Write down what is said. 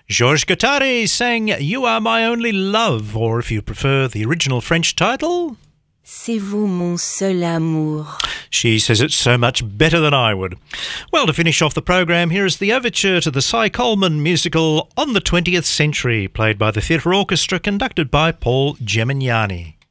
Georges Guattari sang You Are My Only Love, or if you prefer the original French title, C'est vous mon seul amour. She says it so much better than I would. Well, to finish off the program, here is the overture to the Cy Coleman musical On the 20th Century, played by the Theatre Orchestra, conducted by Paul Gemignani.